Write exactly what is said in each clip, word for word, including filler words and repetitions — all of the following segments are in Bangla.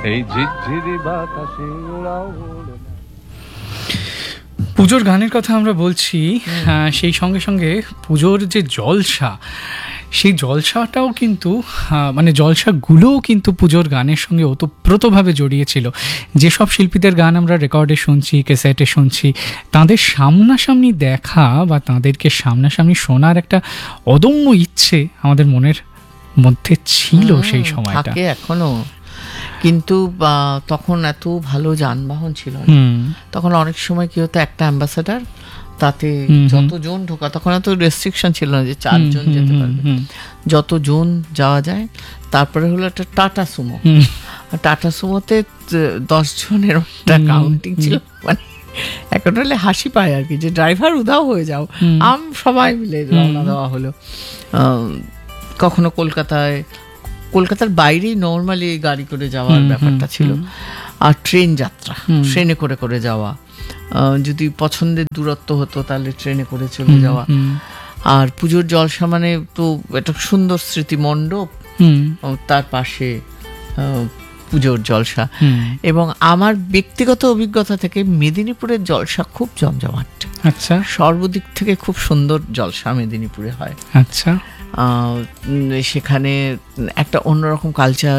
এই ঝিরঝিরি বাতাসে ওড়াও। পুজোর গানের কথা আমরা বলছি, সেই সঙ্গে সঙ্গে পুজোর যে জলসা, সেই জলসাটাও কিন্তু মানে জলসাগুলোও কিন্তু পুজোর গানের সঙ্গে ওতপ্রোতভাবে জড়িয়েছিল। যেসব শিল্পীদের গান আমরা রেকর্ডে শুনছি, ক্যাসেটে শুনছি, তাদের সামনাসামনি দেখা বা তাদেরকে সামনাসামনি শোনার একটা অদম্য ইচ্ছে আমাদের মনের মধ্যে ছিল সেই সময়টা, থাকে এখনো। কিন্তু তখন এত ভালো যানবাহন ছিল না, তখন অনেক সময় কি হতো, একটা অ্যাম্বাসেডার, তাতে যতজন ঢোকা, তখন এত রেস্ট্রিকশন ছিল না যে চারজন যেতে পারবে, যতজন যাওয়া যায়। তারপরে হলো একটা টাটা সুমো, টাটা সুমোতে দশ জনের একটা কাউন্টিং ছিল, মানে এখন হলে হাসি পায় আর কি, যে ড্রাইভার উধাও হয়ে যাও, আম সবাই মিলে রওনা দেওয়া হলো। কখনো কলকাতায়, কলকাতার বাইরেই নর্মালি গাড়ি করে যাওয়ার ব্যাপারটা ছিল, আর ট্রেন যাত্রা, ট্রেনে করে করে যাওয়া, যদি পছন্দের দূরত্ব হতো তাহলে ট্রেনে করে চলে যাওয়া। আর পুজোর জলসা মানে তো একটা সুন্দর স্মৃতি মণ্ডপ, তার পাশে পুজোর জলসা। এবং আমার ব্যক্তিগত অভিজ্ঞতা থেকে মেদিনীপুরের জলসা খুব জমজমাট। আচ্ছা, সর্বদিক থেকে খুব সুন্দর জলসা মেদিনীপুরে হয়। আচ্ছা, সেখানে একটা অন্যরকম কালচার,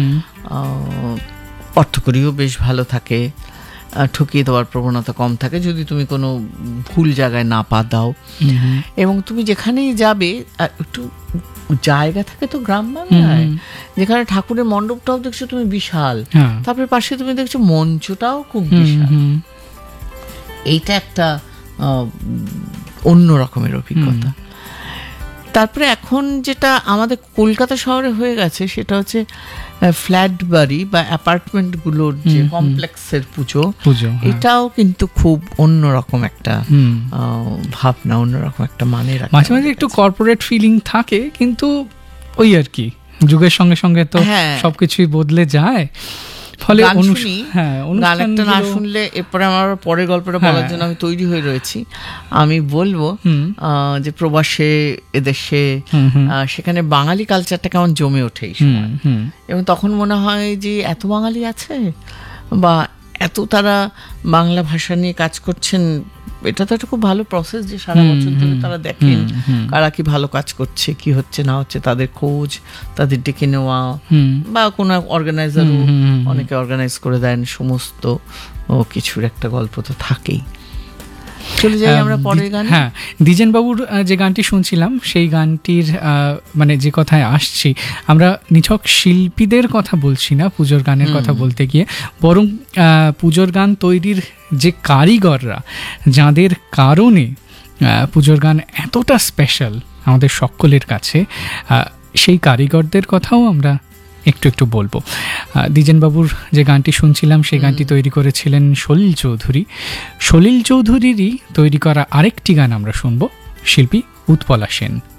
অর্থকরীও বেশ ভালো থাকে, ঠকিয়ে দেওয়ার প্রবণতা কম থাকে যদি তুমি কোনো ভুল জায়গায় না পা দাও। এবং তুমি যেখানেই যাবে একটু জায়গা থাকে তো গ্রাম বাংলায়, যেখানে ঠাকুরের মণ্ডপটাও দেখছো তুমি বিশাল, তারপরে পাশে তুমি দেখছো মঞ্চটাও খুব বিশাল। এইটা একটা অন্য রকমের অভিজ্ঞতা। তারপরে এখন যেটা আমাদের কলকাতা শহরে হয়ে গেছে সেটা হচ্ছে ফ্ল্যাট বাড়ি বা অ্যাপার্টমেন্টগুলোর যে কমপ্লেক্সের পুজো, এটাও কিন্তু খুব অন্যরকম একটা ভাবনা, অন্যরকম একটা মানে রাখে। মাঝে মাঝে একটু কর্পোরেট ফিলিং থাকে, কিন্তু ওই আর কি যুগের সঙ্গে সঙ্গে তো সবকিছুই বদলে যায়। ফলে গানটা না শুনলে এরপরে আমার পরের গল্পটা বলার জন্য আমি তৈরি হয়ে রয়েছি। আমি বলবো যে প্রবাসে, এদেশে, সেখানে বাঙালি কালচারটা কেমন জমে ওঠে এই সময়, এবং তখন মনে হয় যে এত বাঙালি আছে বা এত তারা বাংলা ভাষা নিয়ে কাজ করছেন। এটা তো একটা খুব ভালো প্রসেস যে সারা বছর ধরে তারা দেখেন কারা কি ভালো কাজ করছে, কি হচ্ছে না হচ্ছে, তাদের খোঁজ, তাদের ডেকে নেওয়া, বা কোনো অর্গানাইজারও অনেকে অর্গানাইজ করে দেন, সমস্ত কিছুর একটা গল্প তো থাকেই। চলে যাই আমরা পরের গানে। হ্যাঁ, দ্বিজেন বাবুর যে গানটি শুনছিলাম সেই গানটির মানে যে কথায় আসছি, আমরা নিছক শিল্পীদের কথা বলছি না পুজোর গানের কথা বলতে গিয়ে, বরং পুজোর গান তৈরির যে কারিগররা, যাদের কারণে পুজোর গান এতটা স্পেশাল আমাদের সকলের কাছে, সেই কারিগরদের কথাও আমরা একটু একটু বলবো। দ্বিজেনবাবুর যে গানটি শুনছিলাম সেই গানটি তৈরি করেছিলেন সলিল চৌধুরী। সলিল চৌধুরীরই তৈরি করা আরেকটি গান আমরা শুনবো, শিল্পী উৎপলা সেন।